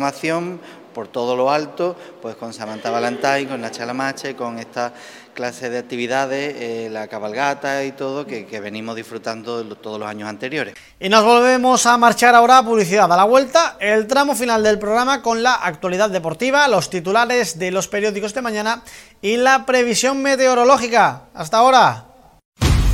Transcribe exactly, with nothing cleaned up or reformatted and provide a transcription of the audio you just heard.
programación por todo lo alto, pues con Samantha Valentine, con Nacha Lamache, con esta clase de actividades, eh, la cabalgata y todo, que, que venimos disfrutando de todos los años anteriores. Y nos volvemos a marchar ahora a publicidad. A la vuelta, el tramo final del programa con la actualidad deportiva, los titulares de los periódicos de mañana y la previsión meteorológica. Hasta ahora.